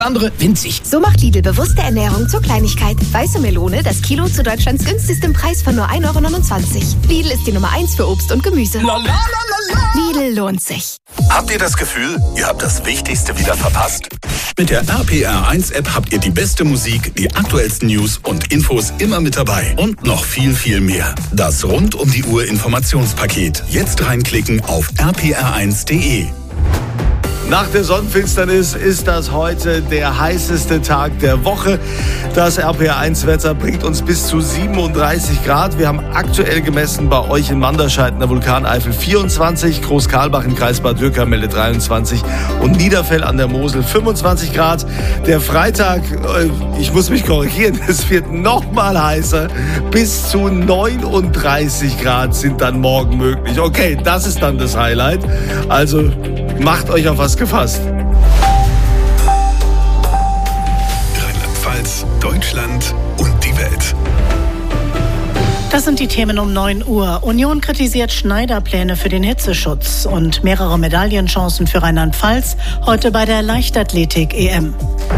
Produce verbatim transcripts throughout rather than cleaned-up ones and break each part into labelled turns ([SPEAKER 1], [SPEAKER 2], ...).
[SPEAKER 1] andere winzig.
[SPEAKER 2] So macht Lidl bewusste Ernährung zur Kleinigkeit. Weiße Melone, das Kilo zu Deutschlands günstigstem Preis von nur ein Euro neunundzwanzig. Lidl ist die Nummer eins für Obst und Gemüse.
[SPEAKER 1] Lalalala.
[SPEAKER 2] Lidl lohnt sich.
[SPEAKER 3] Habt ihr das Gefühl, ihr habt das Wichtigste wieder verpasst?
[SPEAKER 4] Mit der R P R eins App habt ihr die beste Musik, die aktuellsten News und Infos immer mit dabei. Und noch viel, viel mehr. Das rund um die Uhr Informationspaket. Jetzt reinklicken auf r p r eins punkt d e.
[SPEAKER 5] Nach der Sonnenfinsternis ist das heute der heißeste Tag der Woche. Das R P R eins Wetter bringt uns bis zu siebenunddreißig Grad. Wir haben aktuell gemessen bei euch in Manderscheid in der Vulkaneifel vierundzwanzig, Groß-Karlbach im Kreis Bad Dürkheim meldet dreiundzwanzig und Niederfell an der Mosel fünfundzwanzig Grad. Der Freitag, ich muss mich korrigieren, es wird noch mal heißer. Bis zu neununddreißig Grad sind dann morgen möglich. Okay, das ist dann das Highlight. Also macht euch auf was gefasst.
[SPEAKER 4] Rheinland-Pfalz, Deutschland und die Welt.
[SPEAKER 6] Das sind die Themen um neun Uhr. Union kritisiert Schneider-Pläne für den Hitzeschutz und mehrere Medaillenchancen für Rheinland-Pfalz heute bei der Leichtathletik-E M.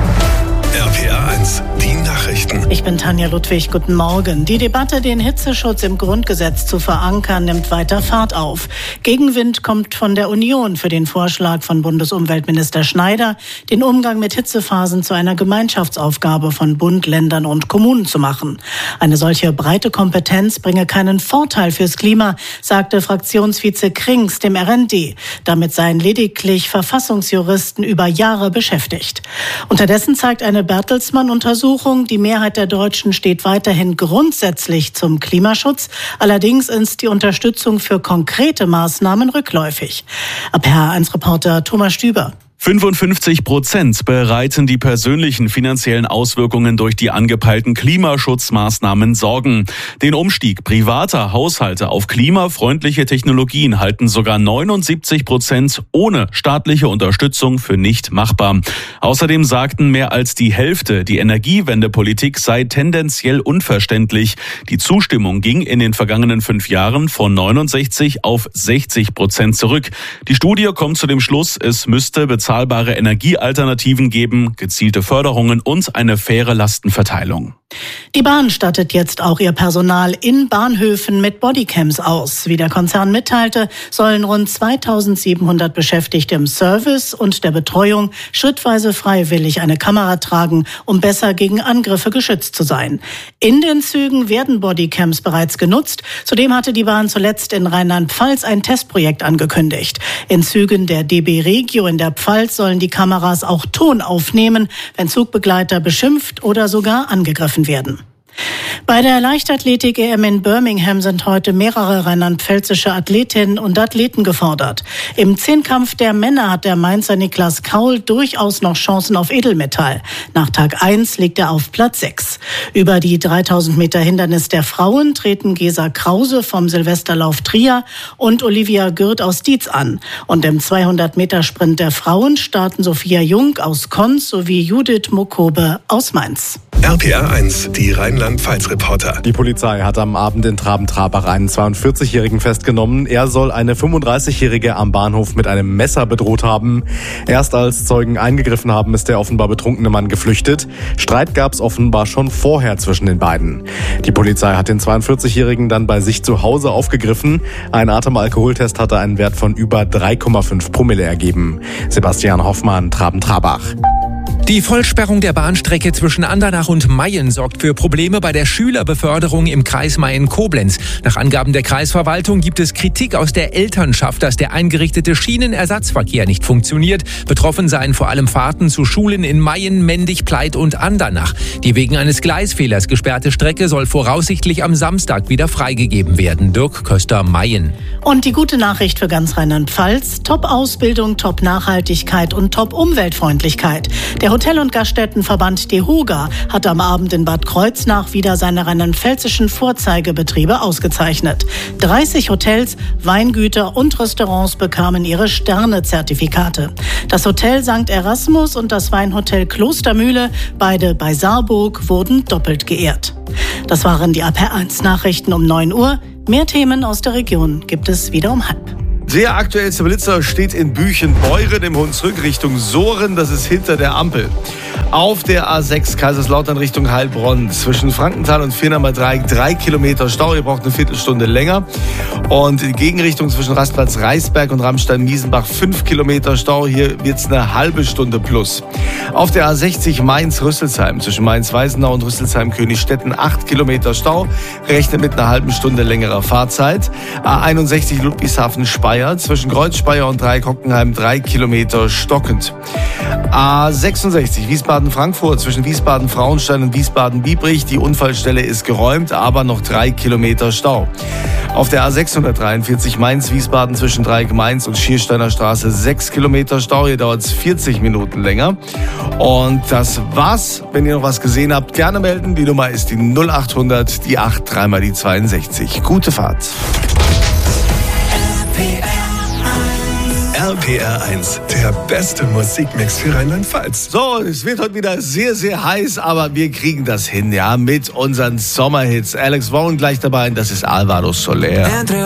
[SPEAKER 4] R P R eins, die Nachrichten.
[SPEAKER 6] Ich bin Tanja Ludwig, guten Morgen. Die Debatte, den Hitzeschutz im Grundgesetz zu verankern, nimmt weiter Fahrt auf. Gegenwind kommt von der Union für den Vorschlag von Bundesumweltminister Schneider, den Umgang mit Hitzephasen zu einer Gemeinschaftsaufgabe von Bund, Ländern und Kommunen zu machen. Eine solche breite Kompetenz bringe keinen Vorteil fürs Klima, sagte Fraktionsvize Krings dem R N D. Damit seien lediglich Verfassungsjuristen über Jahre beschäftigt. Unterdessen zeigt eine Bertelsmann-Untersuchung, die Mehrheit der Deutschen steht weiterhin grundsätzlich zum Klimaschutz. Allerdings ist die Unterstützung für konkrete Maßnahmen rückläufig. R P R eins Reporter Thomas Stüber.
[SPEAKER 7] fünfundfünfzig Prozent bereiten die persönlichen finanziellen Auswirkungen durch die angepeilten Klimaschutzmaßnahmen Sorgen. Den Umstieg privater Haushalte auf klimafreundliche Technologien halten sogar neunundsiebzig Prozent ohne staatliche Unterstützung für nicht machbar. Außerdem sagten mehr als die Hälfte, die Energiewendepolitik sei tendenziell unverständlich. Die Zustimmung ging in den vergangenen fünf Jahren von neunundsechzig auf sechzig Prozent zurück. Die Studie kommt zu dem Schluss, es müsste bezahlbare Energiealternativen geben, gezielte Förderungen und eine faire Lastenverteilung.
[SPEAKER 6] Die Bahn stattet jetzt auch ihr Personal in Bahnhöfen mit Bodycams aus. Wie der Konzern mitteilte, sollen rund zweitausendsiebenhundert Beschäftigte im Service und der Betreuung schrittweise freiwillig eine Kamera tragen, um besser gegen Angriffe geschützt zu sein. In den Zügen werden Bodycams bereits genutzt. Zudem hatte die Bahn zuletzt in Rheinland-Pfalz ein Testprojekt angekündigt. In Zügen der D B Regio in der Pfalz sollen die Kameras auch Ton aufnehmen, wenn Zugbegleiter beschimpft oder sogar angegriffen werden. Bei der Leichtathletik-E M in Birmingham sind heute mehrere rheinland-pfälzische Athletinnen und Athleten gefordert. Im Zehnkampf der Männer hat der Mainzer Niklas Kaul durchaus noch Chancen auf Edelmetall. Nach Tag eins liegt er auf Platz sechs. Über die dreitausend Meter Hindernis der Frauen treten Gesa Krause vom Silvesterlauf Trier und Olivia Gürt aus Dietz an. Und im zweihundert Meter Sprint der Frauen starten Sophia Jung aus Konz sowie Judith Mokobe aus Mainz.
[SPEAKER 4] R P R eins, die Rheinland-Pfalz-Reporter.
[SPEAKER 8] Die Polizei hat am Abend in Traben-Trabach einen zweiundvierzigjährigen festgenommen. Er soll eine fünfunddreißigjährige am Bahnhof mit einem Messer bedroht haben. Erst als Zeugen eingegriffen haben, ist der offenbar betrunkene Mann geflüchtet. Streit gab es offenbar schon vorher zwischen den beiden. Die Polizei hat den zweiundvierzigjährigen dann bei sich zu Hause aufgegriffen. Ein Atemalkoholtest hatte einen Wert von über drei Komma fünf Promille ergeben. Sebastian Hoffmann, Traben-Trabach.
[SPEAKER 9] Die Vollsperrung der Bahnstrecke zwischen Andernach und Mayen sorgt für Probleme bei der Schülerbeförderung im Kreis Mayen-Koblenz. Nach Angaben der Kreisverwaltung gibt es Kritik aus der Elternschaft, dass der eingerichtete Schienenersatzverkehr nicht funktioniert. Betroffen seien vor allem Fahrten zu Schulen in Mayen, Mendig, Pleit und Andernach. Die wegen eines Gleisfehlers gesperrte Strecke soll voraussichtlich am Samstag wieder freigegeben werden. Dirk Köster, Mayen.
[SPEAKER 6] Und die gute Nachricht für ganz Rheinland-Pfalz: Top-Ausbildung, Top-Nachhaltigkeit und Top-Umweltfreundlichkeit. Der Hotel- und Gaststättenverband DEHOGA hat am Abend in Bad Kreuznach wieder seine rheinland-pfälzischen Vorzeigebetriebe ausgezeichnet. dreißig Hotels, Weingüter und Restaurants bekamen ihre Sterne-Zertifikate. Das Hotel Sankt Erasmus und das Weinhotel Klostermühle, beide bei Saarburg, wurden doppelt geehrt. Das waren die R P R eins Nachrichten um neun Uhr. Mehr Themen aus der Region gibt es wieder um halb.
[SPEAKER 5] Der aktuellste Blitzer steht in Büchenbeuren im Hunsrück Richtung Sohren. Das ist hinter der Ampel. Auf der A sechs Kaiserslautern Richtung Heilbronn zwischen Frankenthal und Viernamer Dreieck drei Kilometer Stau. Ihr braucht eine Viertelstunde länger. Und die Gegenrichtung zwischen Rastplatz Reisberg und Rammstein-Miesenbach fünf Kilometer Stau. Hier wird es eine halbe Stunde plus. Auf der A sechzig Mainz-Rüsselsheim zwischen Mainz-Weisenau und Rüsselsheim-Königstetten acht Kilometer Stau. Rechnet mit einer halben Stunde längerer Fahrzeit. A einundsechzig Ludwigshafen-Speyer zwischen Kreuzspeyer und Dreieck-Hockenheim drei Kilometer stockend. A sechsundsechzig Wiesbaden-Frankfurt zwischen Wiesbaden-Frauenstein und Wiesbaden-Biebrich. Die Unfallstelle ist geräumt, aber noch drei Kilometer Stau. Auf der A sechshundertdreiundvierzig Mainz-Wiesbaden zwischen Dreieck-Mainz und Schiersteiner Straße sechs Kilometer Stau. Hier dauert es vierzig Minuten länger. Und das war's. Wenn ihr noch was gesehen habt, gerne melden. Die Nummer ist die null achthundert, die acht, dreimal die zweiundsechzig. Gute Fahrt.
[SPEAKER 4] R P R eins, der beste Musikmix für Rheinland-Pfalz.
[SPEAKER 5] So, es wird heute wieder sehr, sehr heiß, aber wir kriegen das hin, ja, mit unseren Sommerhits. Alex Vaughan gleich dabei, das ist Alvaro Soler.